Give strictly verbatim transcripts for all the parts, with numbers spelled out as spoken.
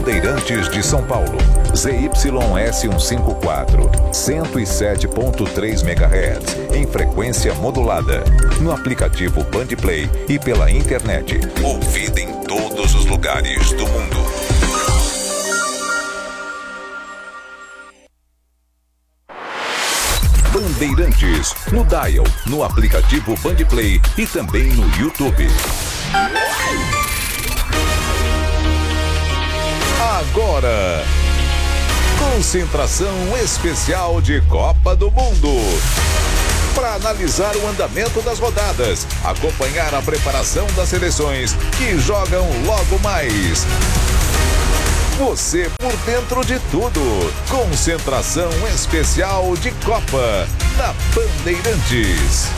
Bandeirantes de São Paulo, Z Y S cento e cinquenta e quatro, cento e sete ponto três megahertz, em frequência modulada, no aplicativo Bandplay e pela internet. Ouvida em todos os lugares do mundo. Bandeirantes, no Dial, no aplicativo Bandplay e também no YouTube. Agora, concentração especial de Copa do Mundo. Para analisar o andamento das rodadas, acompanhar a preparação das seleções que jogam logo mais. Você por dentro de tudo. Concentração especial de Copa na Bandeirantes.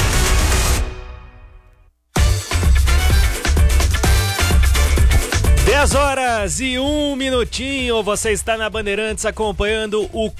dez horas e um minutinho, você está na Bandeirantes acompanhando o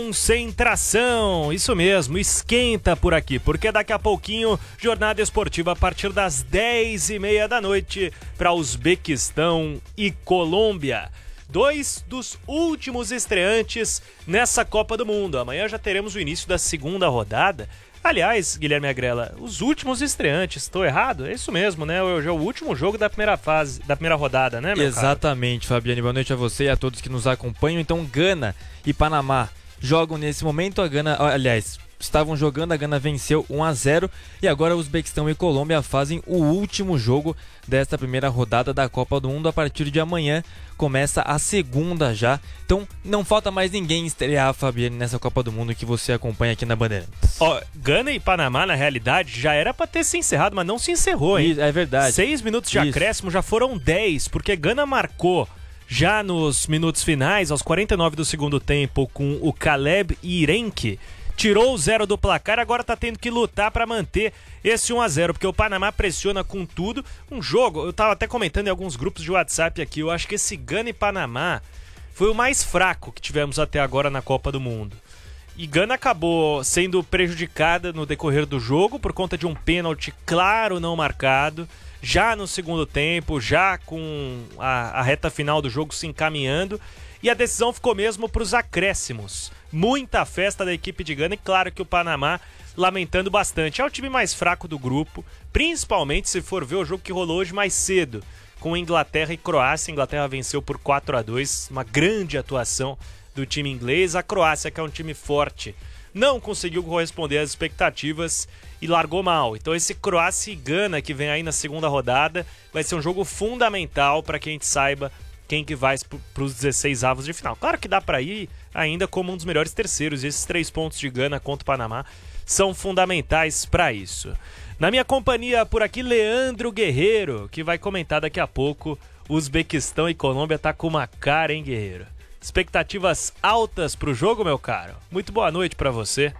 Concentração. Isso mesmo, esquenta por aqui, porque daqui a pouquinho, jornada esportiva a partir das dez e meia da noite para Uzbequistão e Colômbia. Dois dos últimos estreantes nessa Copa do Mundo. Amanhã já teremos o início da segunda rodada. Aliás, Guilherme Agrela, os últimos estreantes, estou errado? É isso mesmo, né? Hoje é o último jogo da primeira fase, da primeira rodada, né, meu Exatamente, caro? Fabiane. Boa noite a você e a todos que nos acompanham. Então, Gana e Panamá jogam nesse momento. A Gana, aliás, estavam jogando, a Gana venceu um a zero e agora Uzbequistão e Colômbia fazem o último jogo desta primeira rodada da Copa do Mundo. A partir de amanhã começa a segunda já. Então não falta mais ninguém estrear, Fabiane, nessa Copa do Mundo que você acompanha aqui na Bandeirantes. Ó, Gana e Panamá, na realidade, já era pra ter se encerrado, mas não se encerrou, hein? Isso, é verdade. Seis minutos de Isso. acréscimo, já foram dez, porque Gana marcou já nos minutos finais, aos quarenta e nove do segundo tempo, com o Caleb Irenque. Tirou o zero do placar, agora tá tendo que lutar para manter esse um a zero, porque o Panamá pressiona com tudo. Um jogo, eu tava até comentando em alguns grupos de WhatsApp aqui, eu acho que esse Gana e Panamá foi o mais fraco que tivemos até agora na Copa do Mundo. E Gana acabou sendo prejudicada no decorrer do jogo por conta de um pênalti claro não marcado, já no segundo tempo, já com a, a reta final do jogo se encaminhando. E a decisão ficou mesmo para os acréscimos. Muita festa da equipe de Gana e claro que o Panamá lamentando bastante. É o time mais fraco do grupo, principalmente se for ver o jogo que rolou hoje mais cedo, com Inglaterra e Croácia. A Inglaterra venceu por quatro a dois, uma grande atuação do time inglês. A Croácia, que é um time forte, não conseguiu corresponder às expectativas e largou mal. Então esse Croácia e Gana que vem aí na segunda rodada vai ser um jogo fundamental para que a gente saiba quem que vai para os dezesseis avos de final. Claro que dá para ir ainda como um dos melhores terceiros, e esses três pontos de Gana contra o Panamá são fundamentais para isso. Na minha companhia por aqui, Leandro Guerreiro, que vai comentar daqui a pouco. Uzbequistão e Colômbia tá com uma cara, hein, Guerreiro? Expectativas altas pro jogo, meu caro? Muito boa noite para você.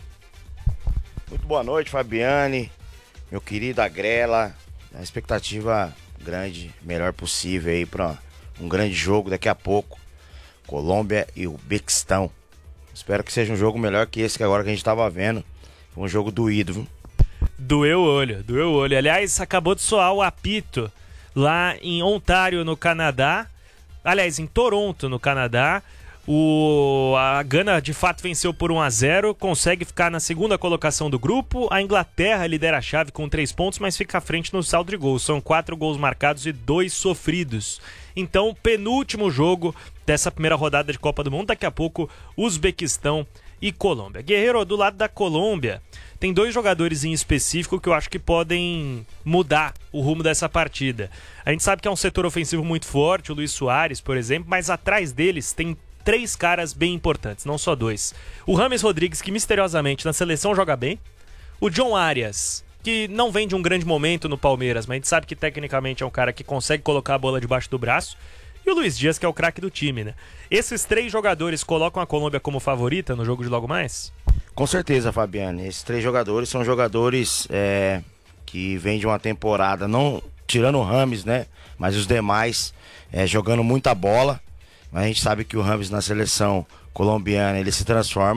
Muito boa noite, Fabiane, meu querido Agrela. A expectativa grande, melhor possível aí para um grande jogo daqui a pouco. Colômbia e Uzbequistão. Espero que seja um jogo melhor que esse que agora que a gente tava vendo. Um jogo doído, viu? Doeu o olho, doeu o olho. Aliás, acabou de soar o apito lá em Ontário, no Canadá. Aliás, em Toronto, no Canadá. O... A Gana, de fato, venceu por um a zero. Consegue ficar na segunda colocação do grupo. A Inglaterra lidera a chave com três pontos, mas fica à frente no saldo de gols. São quatro gols marcados e dois sofridos. Então, penúltimo jogo dessa primeira rodada de Copa do Mundo. Daqui a pouco, Uzbequistão e Colômbia. Guerreiro, do lado da Colômbia, tem dois jogadores em específico que eu acho que podem mudar o rumo dessa partida. A gente sabe que é um setor ofensivo muito forte, o Luis Soares, por exemplo, mas atrás deles tem três caras bem importantes, não só dois. O James Rodrigues, que misteriosamente na seleção joga bem. O John Arias, que não vem de um grande momento no Palmeiras, mas a gente sabe que tecnicamente é um cara que consegue colocar a bola debaixo do braço. E o Luiz Dias, que é o craque do time, né? Esses três jogadores colocam a Colômbia como favorita no jogo de logo mais? Com certeza, Fabiane. Esses três jogadores são jogadores é, que vêm de uma temporada, não tirando o James, né? Mas os demais é, jogando muita bola. Mas a gente sabe que o James na seleção colombiana, ele se transforma.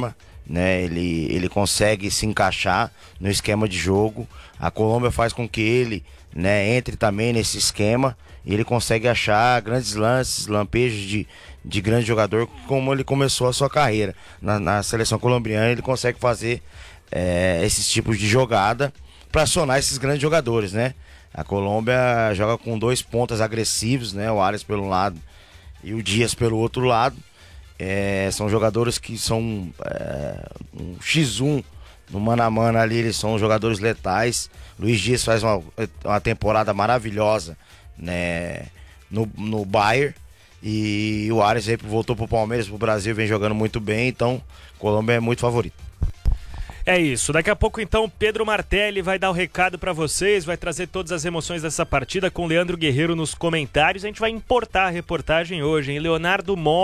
né? Ele, ele consegue se encaixar no esquema de jogo. A Colômbia faz com que ele, né, entre também nesse esquema. E ele consegue achar grandes lances, lampejos de, de grande jogador, como ele começou a sua carreira. Na, na seleção colombiana ele consegue fazer é, esses tipos de jogada para acionar esses grandes jogadores, né? A Colômbia joga com dois pontas agressivos, né? O Arias pelo lado e o Dias pelo outro lado. É, são jogadores que são é, um xis um no mano a mano ali, eles são jogadores letais. Luiz Dias faz uma, uma temporada maravilhosa, né, no, no Bayern. E o Arias aí voltou pro Palmeiras, pro Brasil, vem jogando muito bem. Então, Colômbia é muito favorito. É isso, daqui a pouco então Pedro Martelli vai dar o recado pra vocês, vai trazer todas as emoções dessa partida com Leandro Guerreiro nos comentários. A gente vai importar a reportagem hoje, hein? Leonardo Mon